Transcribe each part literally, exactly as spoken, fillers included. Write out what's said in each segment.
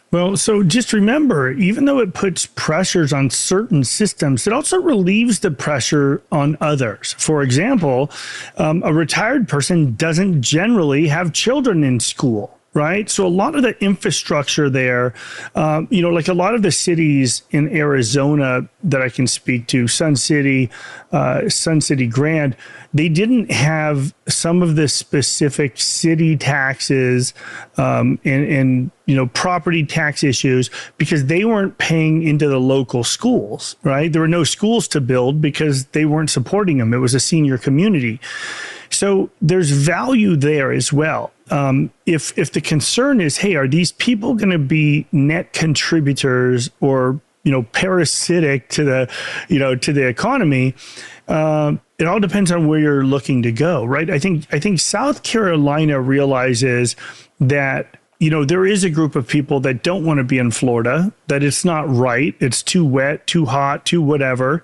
Well, so just remember, even though it puts pressures on certain systems, it also relieves the pressure on others. For example, um, a retired person doesn't generally have children in school. Right. So a lot of the infrastructure there, um, you know, like a lot of the cities in Arizona that I can speak to, Sun City, uh, Sun City Grand, they didn't have some of the specific city taxes um, and, and, you know, property tax issues because they weren't paying into the local schools. Right. There were no schools to build because they weren't supporting them. It was a senior community. So there's value there as well. Um, if if the concern is, hey, are these people going to be net contributors or, you know, parasitic to the, you know, to the economy? Um, it all depends on where you're looking to go, right? I think I think South Carolina realizes that, you know, there is a group of people that don't want to be in Florida, that it's not right. It's too wet, too hot, too whatever.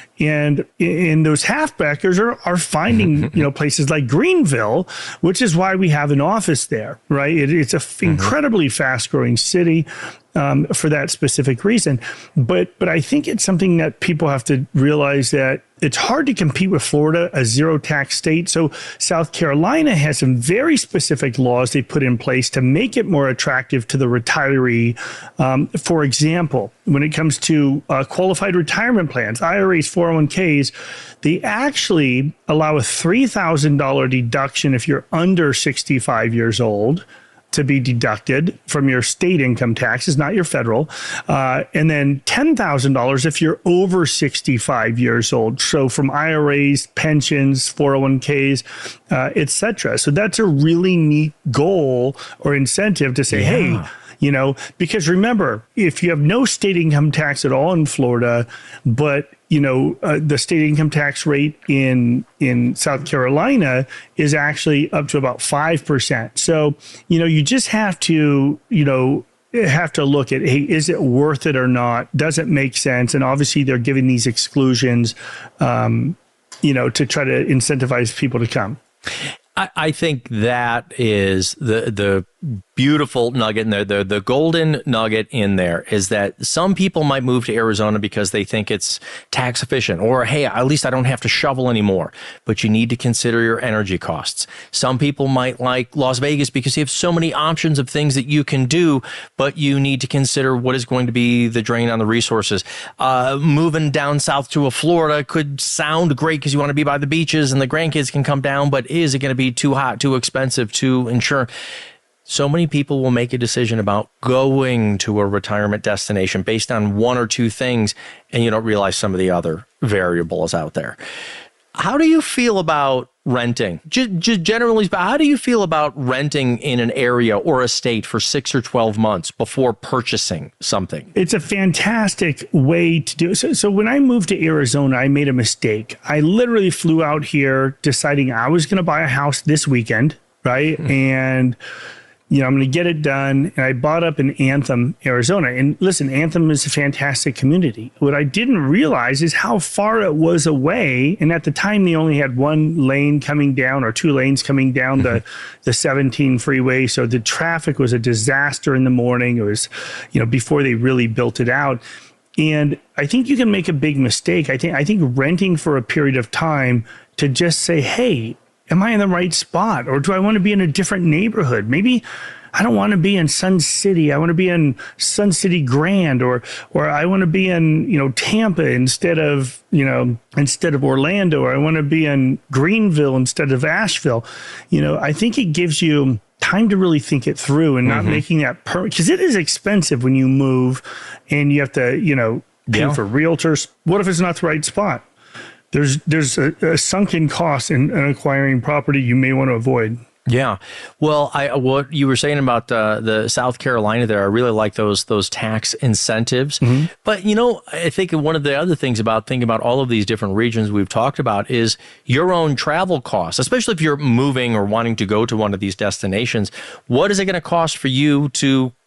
And in those halfbackers are, are finding, you know, places like Greenville, which is why we have an office there, right? It, it's an f- mm-hmm. incredibly fast growing city um, for that specific reason. But but I think it's something that people have to realize that it's hard to compete with Florida, a zero tax state. So South Carolina has some very specific laws they put in place to make it more attractive to the retiree. Um, for example, when it comes to uh, qualified retirement plans, I R As, four oh one k's, they actually allow a three thousand dollars deduction if you're under sixty-five years old to be deducted from your state income taxes, not your federal, uh, and then ten thousand dollars if you're over sixty-five years old. So from I R As, pensions, four oh one k's, uh, et cetera. So that's a really neat goal or incentive to say, yeah. hey, you know, because remember, if you have no state income tax at all in Florida, but you know, uh, the state income tax rate in in South Carolina is actually up to about five percent. So, you know, you just have to, you know, have to look at, hey, is it worth it or not? Does it make sense? And obviously they're giving these exclusions, um, you know, to try to incentivize people to come. I, I think that is the the beautiful nugget in there. The, the golden nugget in there is that some people might move to Arizona because they think it's tax efficient, or, hey, at least I don't have to shovel anymore. But you need to consider your energy costs. Some people might like Las Vegas because you have so many options of things that you can do, but you need to consider what is going to be the drain on the resources. Uh, moving down south to a Florida could sound great because you want to be by the beaches and the grandkids can come down, but is it going to be too hot, too expensive, too insure? So many people will make a decision about going to a retirement destination based on one or two things, and you don't realize some of the other variables out there. How do you feel about renting? Just, just generally, how do you feel about renting in an area or a state for six or twelve months before purchasing something? It's a fantastic way to do it. So, so when I moved to Arizona, I made a mistake. I literally flew out here deciding I was going to buy a house this weekend, right? Hmm. And you know, I'm going to get it done. And I bought up in Anthem, Arizona. And listen, Anthem is a fantastic community. What I didn't realize is how far it was away. And at the time, they only had one lane coming down or two lanes coming down the, the seventeen freeway. So the traffic was a disaster in the morning. It was, you know, before they really built it out. And I think you can make a big mistake. I think, I think renting for a period of time to just say, hey, am I in the right spot? Or do I want to be in a different neighborhood? Maybe I don't want to be in Sun City. I want to be in Sun City Grand, or or I want to be in, you know, Tampa instead of, you know, instead of Orlando, or I want to be in Greenville instead of Asheville. You know, I think it gives you time to really think it through and not mm-hmm. making that permanent, because it is expensive when you move and you have to, you know, pay yeah. for realtors. What if it's not the right spot? There's there's a, a sunken cost in, in acquiring property you may want to avoid. Yeah. Well, I what you were saying about uh, the South Carolina there, I really like those those tax incentives. Mm-hmm. But, you know, I think one of the other things about thinking about all of these different regions we've talked about is your own travel costs, especially if you're moving or wanting to go to one of these destinations. What is it going to cost for you to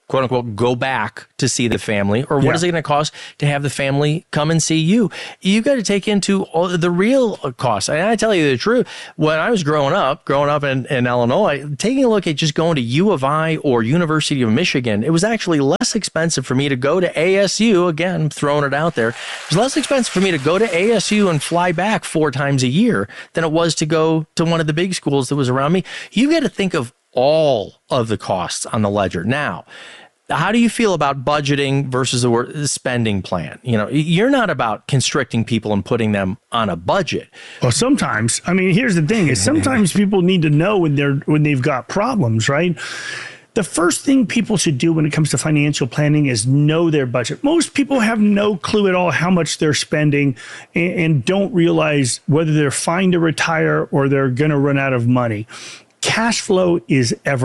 quote unquote, go back to see the family, or what Yeah. is it going to cost to have the family come and see you? You got to take into all the real costs. And I tell you the truth, when I was growing up, growing up in, in Illinois, taking a look at just going to U of I or University of Michigan, it was actually less expensive for me to go to A S U. Again, I'm throwing it out there. It was less expensive for me to go to A S U and fly back four times a year than it was to go to one of the big schools that was around me. You got to think of all of the costs on the ledger. Now, how do you feel about budgeting versus the wor- spending plan? You know, you're not about constricting people and putting them on a budget. Well, sometimes, I mean, here's the thing is sometimes people need to know when they're, when they've got problems, right? The first thing people should do when it comes to financial planning is know their budget. Most people have no clue at all how much they're spending and, and don't realize whether they're fine to retire or they're going to run out of money. Cash flow is everything.